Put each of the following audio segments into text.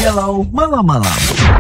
Galau Malam-Malam.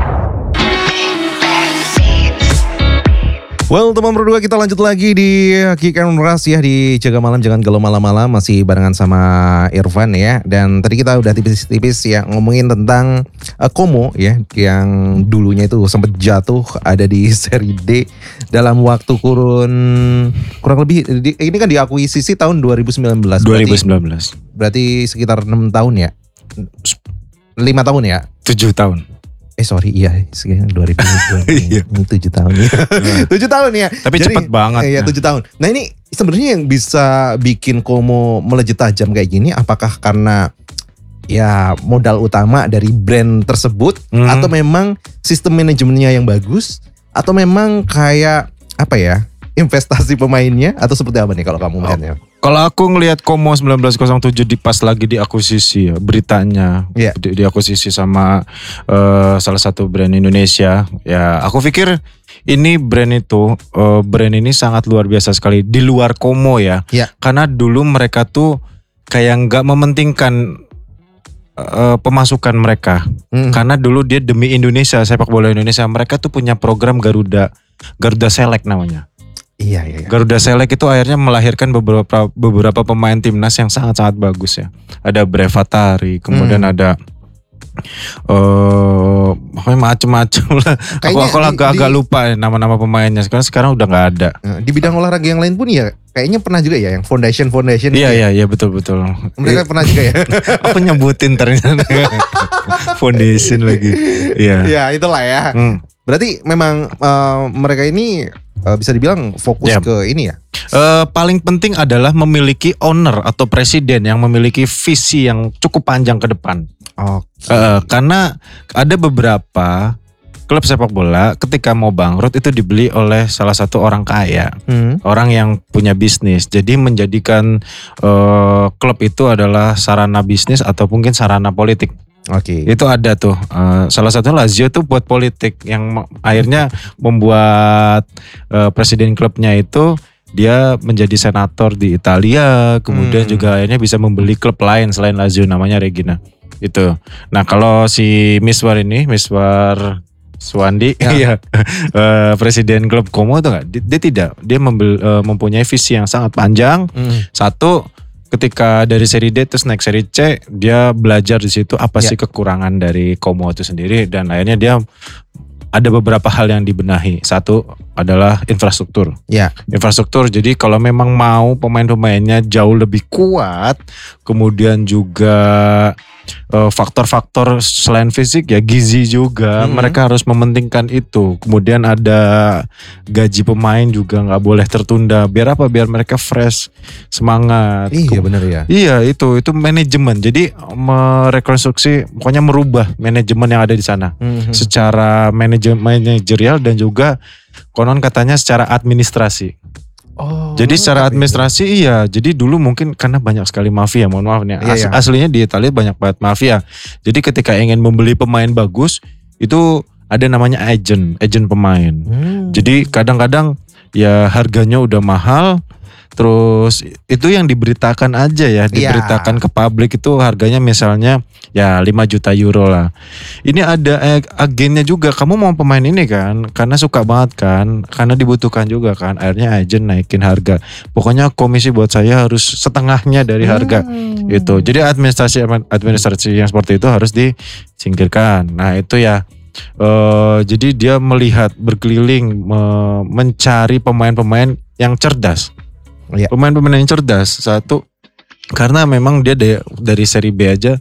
Well, teman berdua, kita lanjut lagi di Kick and Rush ya, di Jaga Malam Jangan Galau Malam-Malam, masih barengan sama Irfan ya. Dan tadi kita udah tipis-tipis ya ngomongin tentang Como ya, yang dulunya itu sempat jatuh ada di seri D dalam waktu kurun lebih ini kan diakuisisi tahun 2019. Berarti sekitar 6 tahun ya. 5 tahun ya? 7 tahun. Sekitar 2020. 7 tahun ya. 7 tahun ya. Tapi cepat banget. Iya, 7 tahun. Nah, ini sebenarnya yang bisa bikin Como melejit tajam kayak gini, apakah karena ya modal utama dari brand tersebut, atau memang sistem manajemennya yang bagus, atau memang kayak apa ya, investasi pemainnya, atau seperti apa nih kalau kamu melihatnya? Kalau aku ngelihat Como 1907 pas lagi diakuisisi ya, beritanya diakuisisi sama salah satu brand Indonesia. Ya, aku pikir ini brand ini sangat luar biasa sekali di luar Como ya. Karena dulu mereka tuh kayak nggak mementingkan pemasukan mereka. Karena dulu dia demi Indonesia, sepak bola Indonesia, mereka tuh punya program Garuda Select namanya. Iya. Garuda Select itu akhirnya melahirkan beberapa pemain timnas yang sangat-sangat bagus ya. Ada Brevatari, kemudian ada macam-macam lah. Aku agak lupa nama-nama pemainnya. Sekarang udah nggak ada. Di bidang olahraga yang lain pun ya kayaknya pernah juga ya, yang foundation. Iya betul. Mereka pernah juga ya. Aku nyebutin ternyata foundation lagi. Iya. Ya itulah ya. Berarti memang mereka ini bisa dibilang fokus ke ini ya. Paling penting adalah memiliki owner atau presiden yang memiliki visi yang cukup panjang ke depan. Karena ada beberapa klub sepak bola ketika mau bangkrut itu dibeli oleh salah satu orang kaya, orang yang punya bisnis. Jadi menjadikan klub itu adalah sarana bisnis atau mungkin sarana politik. Itu ada tuh salah satu Lazio tuh buat politik yang akhirnya membuat presiden klubnya itu dia menjadi senator di Italia, kemudian juga akhirnya bisa membeli klub lain selain Lazio, namanya Regina itu. Nah, kalau si Miswar Suwandi presiden klub Como itu enggak, dia tidak, dia mempunyai visi yang sangat panjang. Satu, ketika dari seri D terus naik seri C, dia belajar di situ apa sih kekurangan dari Como itu sendiri, dan akhirnya dia ada beberapa hal yang dibenahi. Satu adalah infrastruktur. Infrastruktur, jadi kalau memang mau pemain-pemainnya jauh lebih kuat, kemudian juga faktor-faktor selain fisik ya, gizi juga, mereka harus mementingkan itu. Kemudian ada gaji pemain juga nggak boleh tertunda. Biar apa? Biar mereka fresh, semangat. Iya benar ya. Iya, itu manajemen. Jadi merekonstruksi, pokoknya merubah manajemen yang ada di sana secara manajerial dan juga konon katanya secara administrasi. Jadi secara administrasi jadi dulu mungkin karena banyak sekali mafia, mohon maaf nih. Aslinya di Italia banyak banget mafia. Jadi ketika ingin membeli pemain bagus itu ada namanya agent pemain. Jadi kadang-kadang ya harganya udah mahal, terus itu yang diberitakan aja ya, diberitakan ke publik itu harganya misalnya ya 5 juta euro lah. Ini ada agennya juga, kamu mau pemain ini kan, karena suka banget kan, karena dibutuhkan juga kan, akhirnya agen naikin harga. Pokoknya komisi buat saya harus setengahnya dari harga itu. Jadi administrasi yang seperti itu harus disingkirkan. Nah itu ya. Jadi dia melihat berkeliling mencari pemain-pemain yang cerdas. Pemain-pemain yang cerdas. Satu, karena memang dia dari seri B aja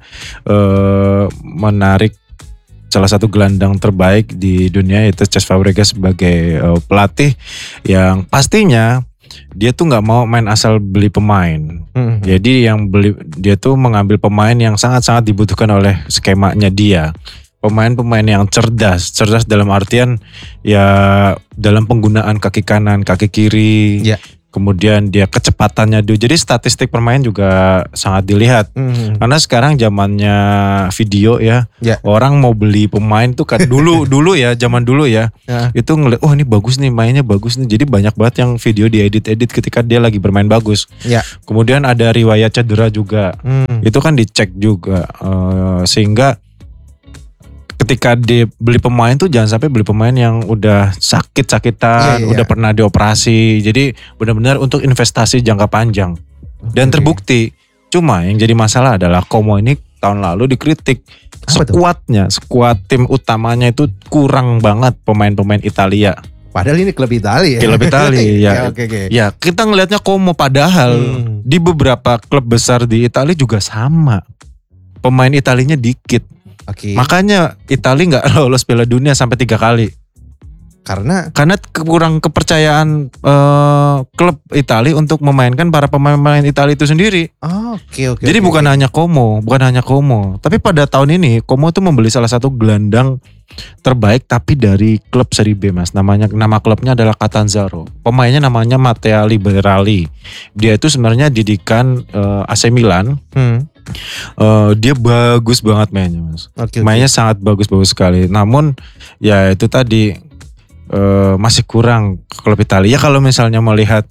menarik salah satu gelandang terbaik di dunia, yaitu Cesc Fabregas sebagai pelatih yang pastinya dia tuh nggak mau main asal beli pemain. Jadi dia tuh mengambil pemain yang sangat-sangat dibutuhkan oleh skemanya dia. Pemain-pemain yang cerdas dalam artian ya dalam penggunaan kaki kanan, kaki kiri. Kemudian dia kecepatannya dulu. Jadi statistik permain juga sangat dilihat. Karena sekarang zamannya video ya. Orang mau beli pemain tuh kan dulu ya, zaman dulu ya. Itu ngeliat, oh ini bagus nih, mainnya bagus nih. Jadi banyak banget yang video diedit-edit ketika dia lagi bermain bagus. Kemudian ada riwayat cedera juga. Itu kan dicek juga. Sehingga ketika dia beli pemain tuh jangan sampai beli pemain yang udah sakit-sakitan, udah pernah dioperasi. Jadi benar-benar untuk investasi jangka panjang. Dan terbukti. Cuma yang jadi masalah adalah Como ini tahun lalu dikritik. Skuad tim utamanya itu kurang banget pemain-pemain Italia. Padahal ini klub Italia. Klub Italia. Okay. Ya, kita ngelihatnya Como padahal di beberapa klub besar di Italia juga sama. Pemain Italinya dikit. Makanya Italia nggak lolos Piala Dunia sampai 3 kali. Karena kurang kepercayaan klub Italia untuk memainkan para pemain Italia itu sendiri. Jadi bukan hanya Como, tapi pada tahun ini Como tuh membeli salah satu gelandang terbaik tapi dari klub Serie B, Mas. Nama klubnya adalah Catanzaro. Pemainnya namanya Matteo Liberali. Dia itu sebenarnya didikan AC Milan. Dia bagus banget mainnya, Mas. Mainnya sangat bagus sekali. Namun ya itu tadi masih kurang klub Italia. Kalau misalnya melihat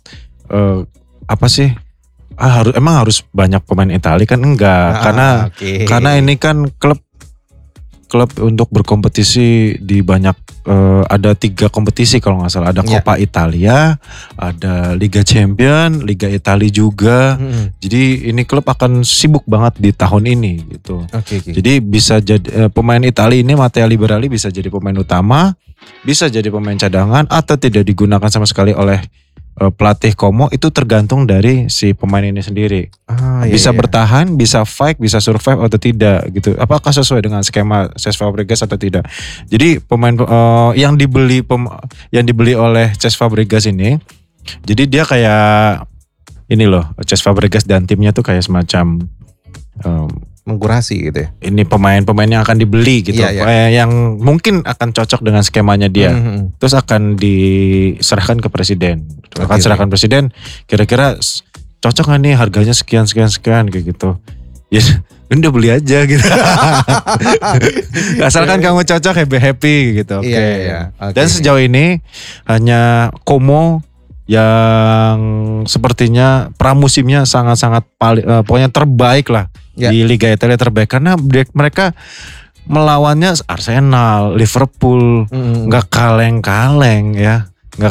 harus banyak pemain Italia kan enggak, karena ini kan klub untuk berkompetisi di banyak ada 3 kompetisi kalau nggak salah. Ada Coppa Italia, ada Liga Champion, Liga Italia juga. Jadi ini klub akan sibuk banget di tahun ini gitu. Jadi bisa jadi pemain Italia ini Matteo Liberali bisa jadi pemain utama, bisa jadi pemain cadangan atau tidak digunakan sama sekali oleh pelatih Como. Itu tergantung dari si pemain ini sendiri. Bisa bertahan, bisa fight, bisa survive atau tidak gitu. Apakah sesuai dengan skema Cesc Fabregas atau tidak. Jadi pemain yang dibeli oleh Cesc Fabregas ini, jadi dia kayak ini loh, Cesc Fabregas dan timnya tuh kayak semacam mengkurasi gitu ya. Ini pemain-pemain yang akan dibeli gitu. Yang mungkin akan cocok dengan skemanya dia. Terus akan diserahkan ke presiden. Serahkan presiden, kira-kira cocok gak nih harganya sekian kayak gitu. Ya udah beli aja gitu. Asalkan kamu cocok, happy gitu. Dan sejauh ini hanya Como yang sepertinya pramusimnya sangat-sangat pokoknya terbaik lah di Liga Italia terbaik, karena mereka melawannya Arsenal, Liverpool, nggak kaleng-kaleng ya,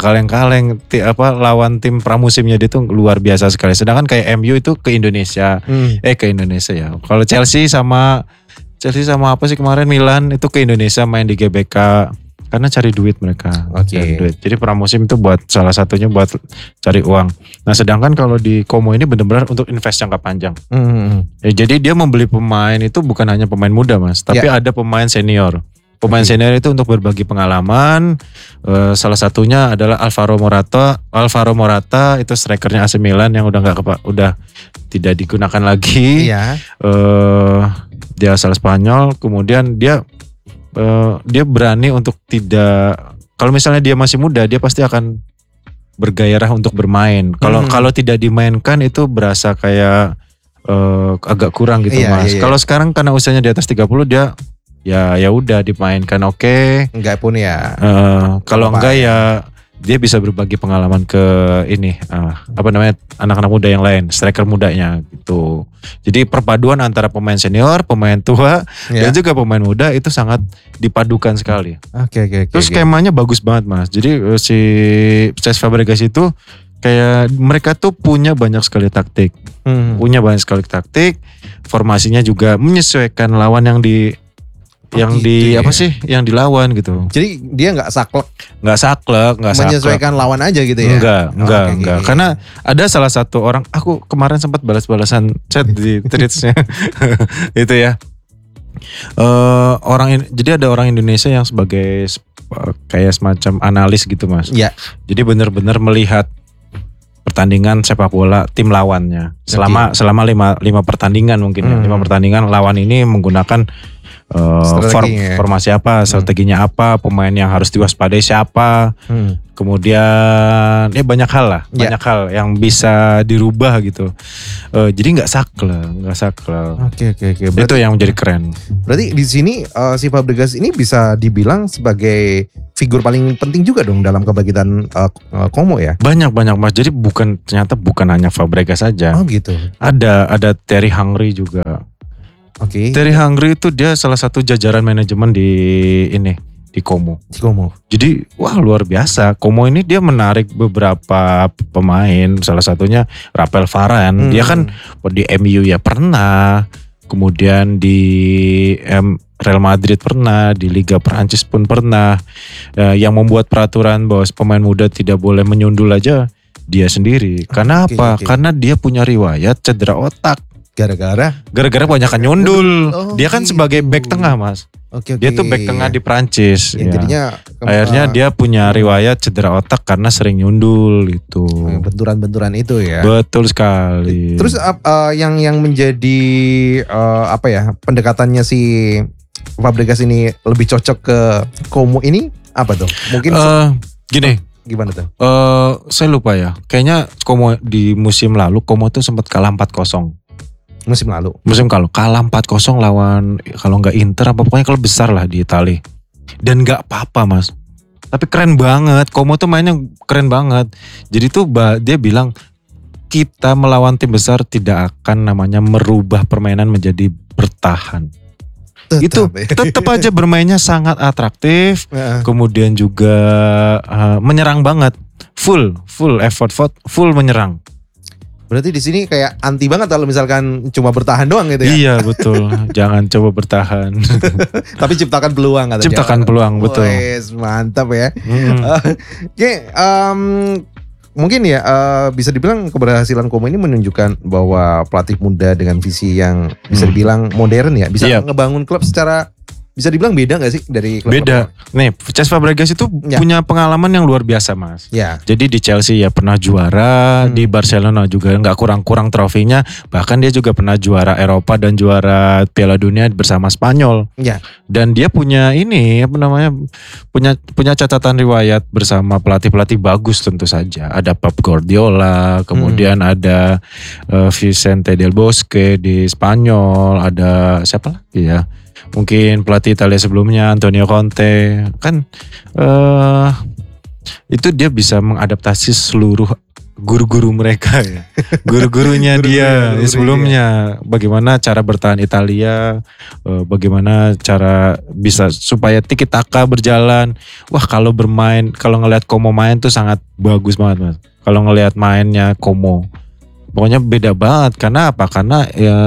lawan tim pramusimnya dia tuh luar biasa sekali. Sedangkan kayak MU itu ke Indonesia ya. Kalau Chelsea sama apa sih kemarin Milan itu ke Indonesia main di GBK. Karena cari duit mereka. Cari duit. Jadi pramusim itu buat salah satunya buat cari uang. Nah sedangkan kalau di Como ini benar-benar untuk invest jangka panjang. Jadi dia membeli pemain itu bukan hanya pemain muda, Mas. Tapi ada pemain senior. Pemain senior itu untuk berbagi pengalaman. Salah satunya adalah Alvaro Morata itu strikernya AC Milan yang udah tidak digunakan lagi. Dia asal Spanyol. Kemudian dia berani untuk kalau misalnya dia masih muda, dia pasti akan bergairah untuk bermain. Kalau tidak dimainkan itu berasa kayak agak kurang gitu, Mas. Kalau sekarang karena usianya di atas 30 dia ya udah dimainkan enggak pun ya. Kalau enggak ya dia bisa berbagi pengalaman ke anak-anak muda yang lain, striker mudanya gitu. Jadi perpaduan antara pemain senior, pemain tua dan juga pemain muda itu sangat dipadukan sekali. Terus skemanya bagus banget, Mas. Jadi si Cesc Fabregas itu kayak mereka tuh punya banyak sekali taktik. Formasinya juga menyesuaikan lawan yang dilawan gitu. Jadi dia nggak saklek, menyesuaikan lawan aja gitu ya. Enggak. Karena ada salah satu orang, aku kemarin sempat balas-balasan chat di tweetsnya itu ya. Jadi ada orang Indonesia yang sebagai kayak semacam analis gitu, Mas. Jadi benar-benar melihat pertandingan sepak bola tim lawannya selama 5 pertandingan mungkin ya. 5 pertandingan lawan ini menggunakan formasi apa, strateginya apa, pemain yang harus diwaspadai siapa, kemudian banyak hal yang bisa dirubah gitu. Jadi nggak saklek. Berarti, itu yang menjadi keren. Berarti di sini si Fabregas ini bisa dibilang sebagai figur paling penting juga dong dalam kebangkitan Como ya. Banyak Mas. Jadi ternyata bukan hanya Fabregas saja. Gitu. Ada Thierry Henry juga. Oke. Thierry Henry itu dia salah satu jajaran manajemen di Como. Di Como. Jadi wah luar biasa. Como ini dia menarik beberapa pemain. Salah satunya Raphael Varane. Dia kan di MU ya pernah. Kemudian di Real Madrid pernah. Di Liga Perancis pun pernah. Yang membuat peraturan bahwa pemain muda tidak boleh menyundul aja dia sendiri. Karena apa? Karena dia punya riwayat cedera otak. Gara-gara banyakan nyundul. Dia kan sebagai back tengah, Mas. Dia tuh back tengah di Prancis. Ya. Jadinya akhirnya dia punya riwayat cedera otak karena sering nyundul gitu. Benturan-benturan itu ya. Betul sekali. Terus yang menjadi pendekatannya si Fabregas ini lebih cocok ke Como ini apa tuh? Mungkin gini. Gimana tuh? Saya lupa ya. Kayaknya Como di musim lalu Como tuh sempat kalah 4-0. Musim lalu kalah 4-0 lawan kalau nggak Inter apa pokoknya klub besar lah di Italia. Dan nggak apa-apa, Mas. Tapi keren banget. Como tuh mainnya keren banget. Jadi tuh dia bilang kita melawan tim besar tidak akan namanya merubah permainan menjadi bertahan. Tetap aja bermainnya sangat atraktif. Kemudian juga menyerang banget. Full effort, full menyerang. Berarti di sini kayak anti banget kalau misalkan cuma bertahan doang gitu ya. Iya betul, jangan coba bertahan. Tapi ciptakan peluang katanya. Ciptakan peluang, betul. Mantap ya. Oke, mungkin ya bisa dibilang keberhasilan Como ini menunjukkan bahwa pelatih muda dengan visi yang bisa dibilang modern ya. Bisa ngebangun klub secara bisa dibilang beda gak sih dari klub? Beda. Nih, Cesc Fabregas itu punya pengalaman yang luar biasa, Mas. Ya. Jadi di Chelsea ya pernah juara, di Barcelona juga gak kurang-kurang trofinya. Bahkan dia juga pernah juara Eropa dan juara Piala Dunia bersama Spanyol. Ya. Dan dia punya punya catatan riwayat bersama pelatih-pelatih bagus tentu saja. Ada Pep Guardiola, kemudian ada Vicente Del Bosque di Spanyol, ada siapa lagi ya? Mungkin pelatih Italia sebelumnya Antonio Conte kan itu dia bisa mengadaptasi seluruh guru-guru mereka ya. Guru-gurunya dia sebelumnya bagaimana cara bertahan Italia, bagaimana cara bisa supaya tiki taka berjalan. Wah, kalau ngelihat Como main tuh sangat bagus banget, Mas. Kalau ngelihat mainnya Como pokoknya beda banget. Karena apa? Karena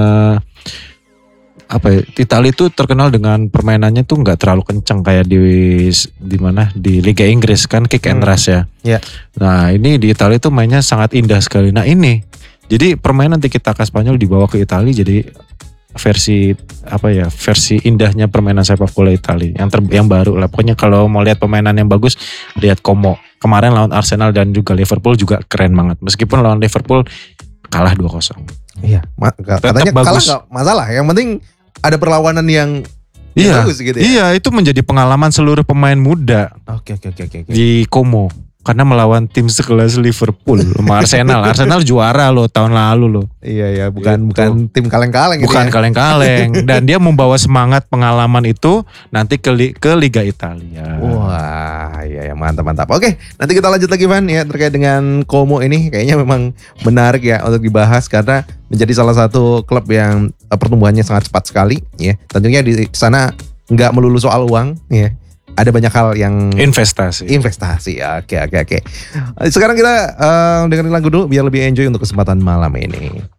Italia itu terkenal dengan permainannya tuh nggak terlalu kencang kayak di Liga Inggris kan kick and rush ya. Yeah. Nah ini di Italia tuh mainnya sangat indah sekali. Nah ini jadi permainan tiki-taka Spanyol dibawa ke Italia jadi versi indahnya permainan sepak bola Italia yang baru lah. Pokoknya kalau mau lihat permainan yang bagus lihat Como. Kemarin lawan Arsenal dan juga Liverpool juga keren banget. Meskipun lawan Liverpool kalah 2-0. Iya, katanya kalah gak masalah. Yang penting ada perlawanan yang bagus gitu ya. Iya, itu menjadi pengalaman seluruh pemain muda. Oke. Di Como. Karena melawan tim sekelas Liverpool sama Arsenal. Arsenal juara loh tahun lalu loh. Iya, bukan tim kaleng-kaleng gitu. Bukan kaleng-kaleng. Dan dia membawa semangat pengalaman itu nanti ke Liga Italia. Wah, iya mantap. Oke, nanti kita lanjut lagi Van ya terkait dengan Como ini. Kayaknya memang menarik ya untuk dibahas karena menjadi salah satu klub yang pertumbuhannya sangat cepat sekali ya. Tentunya di sana nggak melulu soal uang ya. Ada banyak hal yang investasi. Oke. Sekarang kita dengerin lagu dulu biar lebih enjoy untuk kesempatan malam ini.